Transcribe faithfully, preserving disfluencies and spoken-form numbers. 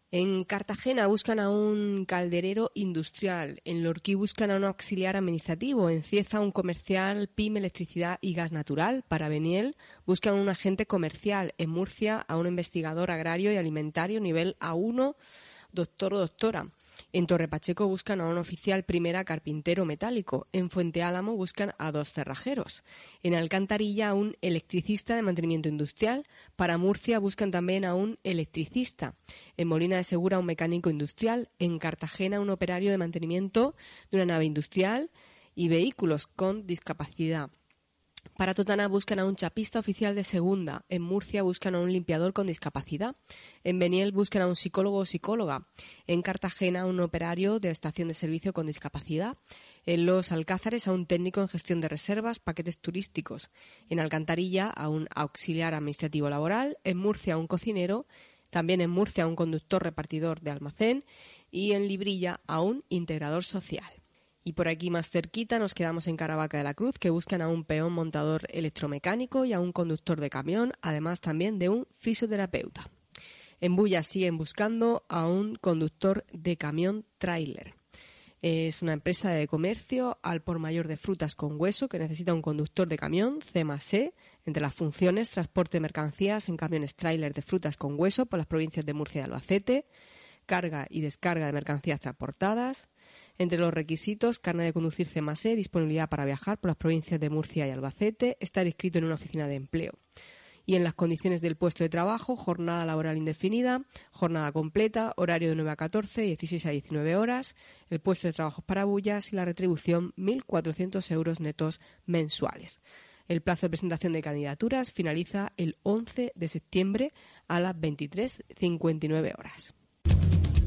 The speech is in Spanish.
En Cartagena buscan a un calderero industrial, en Lorquí buscan a un auxiliar administrativo, en Cieza un comercial, pyme, electricidad y gas natural, para Beniel buscan a un agente comercial, en Murcia a un investigador agrario y alimentario nivel A uno, doctor o doctora. En Torrepacheco buscan a un oficial primera carpintero metálico. En Fuente Álamo buscan a dos cerrajeros. En Alcantarilla a un electricista de mantenimiento industrial. Para Murcia buscan también a un electricista. En Molina de Segura un mecánico industrial. En Cartagena un operario de mantenimiento de una nave industrial y vehículos con discapacidad. Para Totana buscan a un chapista oficial de segunda. En Murcia buscan a un limpiador con discapacidad. En Beniel buscan a un psicólogo o psicóloga. En Cartagena a un operario de estación de servicio con discapacidad. En Los Alcázares a un técnico en gestión de reservas, paquetes turísticos. En Alcantarilla a un auxiliar administrativo laboral. En Murcia a un cocinero. También en Murcia a un conductor repartidor de almacén. Y en Librilla a un integrador social. Y por aquí más cerquita nos quedamos en Caravaca de la Cruz, que buscan a un peón montador electromecánico y a un conductor de camión, además también de un fisioterapeuta. En Bulla siguen buscando a un conductor de camión tráiler. Es una empresa de comercio al por mayor de frutas con hueso que necesita un conductor de camión C más E, entre las funciones transporte de mercancías en camiones tráiler de frutas con hueso por las provincias de Murcia y Albacete, carga y descarga de mercancías transportadas. Entre los requisitos, carnet de conducir C más E, disponibilidad para viajar por las provincias de Murcia y Albacete, estar inscrito en una oficina de empleo. Y en las condiciones del puesto de trabajo, jornada laboral indefinida, jornada completa, horario de nueve a catorce, dieciséis a diecinueve horas, el puesto de trabajo para bullas y la retribución mil cuatrocientos euros netos mensuales. El plazo de presentación de candidaturas finaliza el once de septiembre a las veintitrés cincuenta y nueve horas.